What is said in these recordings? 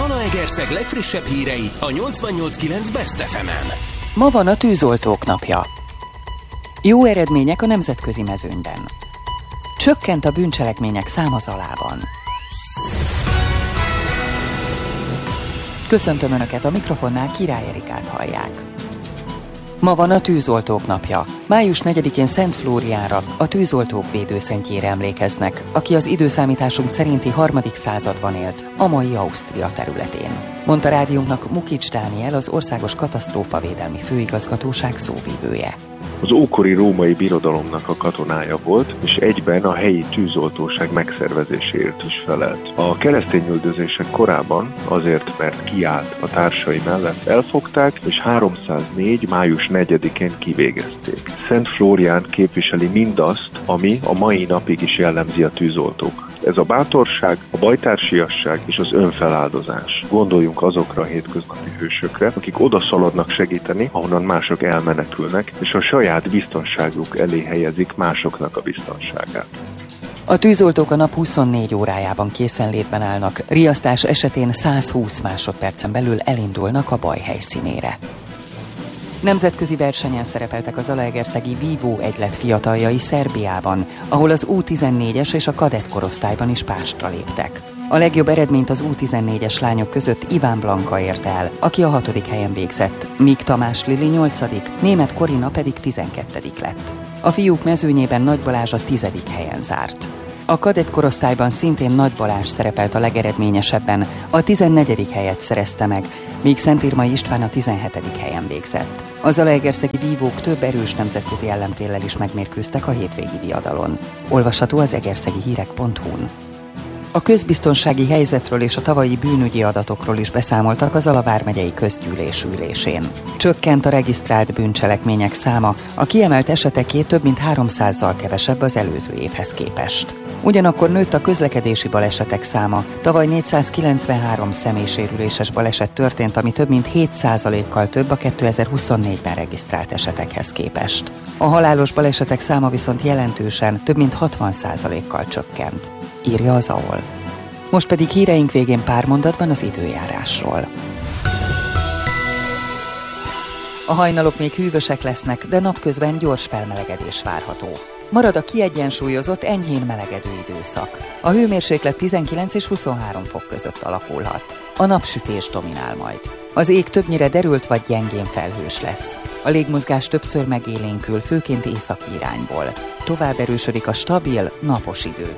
Zalaegerszeg legfrissebb hírei a 88.9 Best FM-en. Ma van a tűzoltók napja. Jó eredmények a nemzetközi mezőnyben. Csökkent a bűncselekmények száma Zalában. Köszöntöm Önöket, a mikrofonnál Király Erikát hallják. Ma van a tűzoltók napja. Május 4-én Szent Flóriánra, a tűzoltók védőszentjére emlékeznek, aki az időszámításunk szerinti 3. században élt, a mai Ausztria területén. Mondta rádiónknak Mukics Dániel, az Országos Katasztrófavédelmi Főigazgatóság szóvivője. Az ókori római birodalomnak a katonája volt, és egyben a helyi tűzoltóság megszervezéséért is felelt. A keresztényüldözések korában azért, mert kiállt a társai mellett, elfogták, és 304. május 4-én kivégezték. Szent Flórián képviseli mindazt, ami a mai napig is jellemzi a tűzoltókat. Ez a bátorság, a bajtársiasság és az önfeláldozás. Gondoljunk azokra a hétköznapi hősökre, akik odaszaladnak segíteni, ahonnan mások elmenekülnek, és a saját biztonságuk elé helyezik másoknak a biztonságát. A tűzoltók a nap 24 órájában készenlétben állnak, riasztás esetén 120 másodpercen belül elindulnak a baj helyszínére. Nemzetközi versenyen szerepeltek az zalaegerszegi Vívó egylet fiataljai Szerbiában, ahol az U14-es és a kadett korosztályban is pástra léptek. A legjobb eredményt az U14-es lányok között Iván Blanka érte el, aki a 6. helyen végzett, míg Tamás Lili 8., Németh Korina pedig 12. lett. A fiúk mezőnyében Nagy Balázs a 10. helyen zárt. A kadett korosztályban szintén Nagy Balázs szerepelt a legeredményesebben, a 14. helyet szerezte meg, míg Szentírmai István a 17. helyen végzett. A zalaegerszegi vívók több erős nemzetközi ellenféllel is megmérkőztek a hétvégi viadalon. Olvasható az egerszegihírek.hu-n. A közbiztonsági helyzetről és a tavalyi bűnügyi adatokról is beszámoltak a Zala vármegyei közgyűlés ülésén. Csökkent a regisztrált bűncselekmények száma, a kiemelt eseteké több mint 300-zal kevesebb az előző évhez képest. Ugyanakkor nőtt a közlekedési balesetek száma. Tavaly 493 személysérüléses baleset történt, ami több mint 7%-kal több a 2024-ben regisztrált esetekhez képest. A halálos balesetek száma viszont jelentősen, több mint 60%-kal csökkent, írja az AOL. Most pedig híreink végén pár mondatban az időjárásról. A hajnalok még hűvösek lesznek, de napközben gyors felmelegedés várható. Marad a kiegyensúlyozott, enyhén melegedő időszak. A hőmérséklet 19 és 23 fok között alakulhat. A napsütés dominál majd. Az ég többnyire derült vagy gyengén felhős lesz. A légmozgás többször megélénkül, főként északi irányból. Tovább erősödik a stabil, napos idő.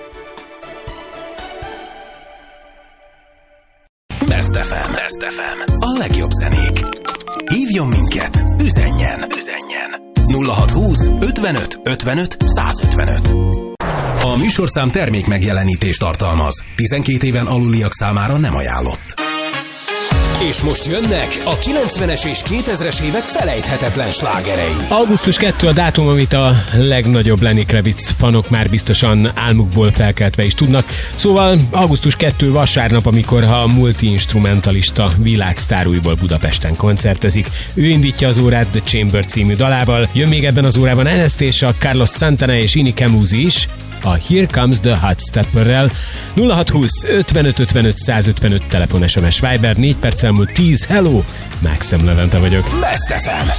Best FM. A legjobb zenék. Hívjon minket, üzenjen. 0620 55 55 155. A műsorszám termék megjelenítést tartalmaz. 12 éven aluliak számára nem ajánlott. És most jönnek a 90-es és 2000-es évek felejthetetlen slágerei. Augusztus 2 a dátum, amit a legnagyobb Lenny Kravitz fanok már biztosan álmukból felkeltve is tudnak. Szóval augusztus 2 vasárnap, amikor a multi-instrumentalista világsztár újból Budapesten koncertezik. Ő indítja az órát The Chamber című dalával. Jön még ebben az órában Ernest és a Carlos Santana és Ini Kemuzi is a Here Comes the Hot Stepperrel. 0620 55 55 155 telefon, SMS, Viber, 4 perc elmúlt 10. Hello, Mákszem Levente vagyok. Best FM.